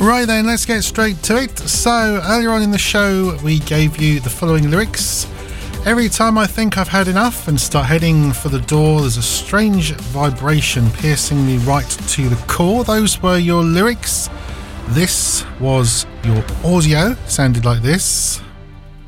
Right then, let's get straight to it. So, earlier on in the show, we gave you the following lyrics. Every time I think I've had enough and start heading for the door, there's a strange vibration piercing me right to the core. Those were your lyrics. This was your audio. Sounded like this.